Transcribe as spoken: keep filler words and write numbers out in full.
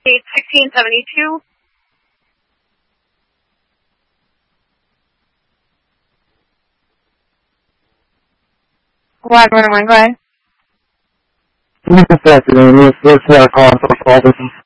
Eight sixteen seventy two. Wagner, am I going? This is afternoon. This is uh, calling for all this